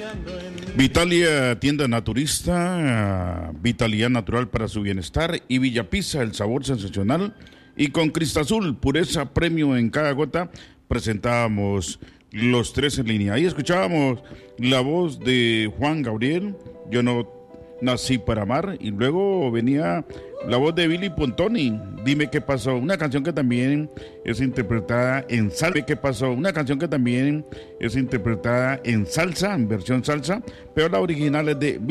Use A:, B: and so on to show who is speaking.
A: Vitalia, tienda naturista, vitalidad natural para su bienestar, y Villa Pisa, el sabor sensacional, y con Cristazul, pureza premium en cada gota. Presentábamos los tres en línea. Ahí escuchábamos la voz de Juan Gabriel, Yo no nací para amar, y luego venía la voz de Billy Pontoni, Dime qué pasó, una canción que también es interpretada en salsa. Dime qué pasó, una canción que también es interpretada en salsa, en versión salsa, pero la original es de